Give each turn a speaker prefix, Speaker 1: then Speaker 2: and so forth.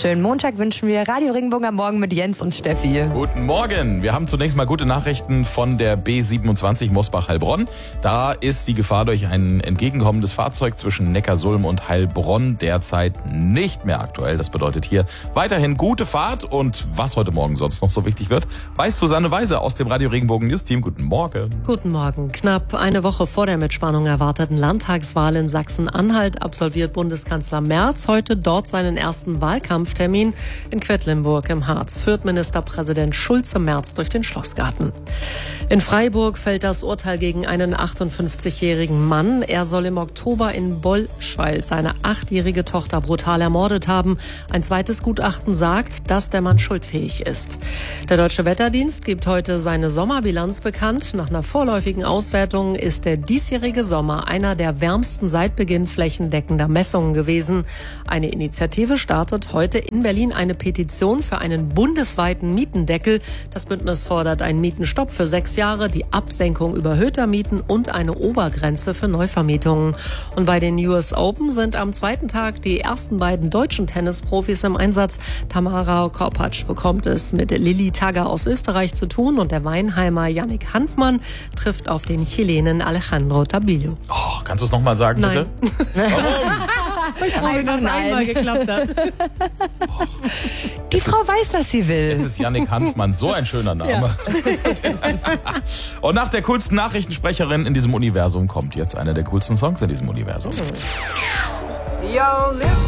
Speaker 1: schönen Montag wünschen wir. Radio Regenbogen am Morgen mit Jens und Steffi.
Speaker 2: Guten Morgen. Wir haben zunächst mal gute Nachrichten von der B27 Mosbach-Heilbronn. Da ist die Gefahr durch ein entgegenkommendes Fahrzeug zwischen Neckarsulm und Heilbronn derzeit nicht mehr aktuell. Das bedeutet hier weiterhin gute Fahrt. Und was heute Morgen sonst noch so wichtig wird, weiß Susanne Weise aus dem Radio Regenbogen News Team. Guten Morgen.
Speaker 3: Guten Morgen. Knapp eine Woche vor der mit Spannung erwarteten Landtagswahl in Sachsen-Anhalt absolviert Bundeskanzler Merz heute dort seinen ersten Wahlkampftermin. In Quedlinburg im Harz führt Ministerpräsident Schulze-Merz durch den Schlossgarten. In Freiburg fällt das Urteil gegen einen 58-jährigen Mann. Er soll im Oktober in Bollschweil seine 8-jährige Tochter brutal ermordet haben. Ein zweites Gutachten sagt, dass der Mann schuldfähig ist. Der Deutsche Wetterdienst gibt heute seine Sommerbilanz bekannt. Nach einer vorläufigen Auswertung ist der diesjährige Sommer einer der wärmsten seit Beginn flächendeckender Messungen gewesen. Eine Initiative startet heute in Berlin eine Petition für einen bundesweiten Mietendeckel. Das Bündnis fordert einen Mietenstopp für 6 Jahre, die Absenkung überhöhter Mieten und eine Obergrenze für Neuvermietungen. Und bei den US Open sind am zweiten Tag die ersten beiden deutschen Tennisprofis im Einsatz. Tamara Korpatsch bekommt es mit Lilly Tagger aus Österreich zu tun und der Weinheimer Yannick Hanfmann trifft auf den Chilenen Alejandro Tabillo.
Speaker 2: Oh, kannst du es nochmal sagen, bitte?
Speaker 3: Nein. Ich freue mich, dass es einmal geklappt hat.
Speaker 1: Die Frau weiß, was sie will.
Speaker 2: Jetzt ist Yannick Hanfmann so ein schöner Name. Ja. Und nach der coolsten Nachrichtensprecherin in diesem Universum kommt jetzt einer der coolsten Songs in diesem Universum.